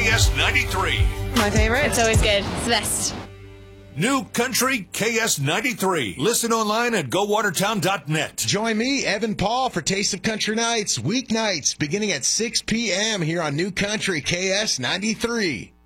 KS93. My favorite. It's always good. It's the best. New Country KS93. Listen online at GoWatertown.net. Join me, Evan Paul, for Taste of Country Nights, weeknights, beginning at 6 p.m. here on New Country KS93.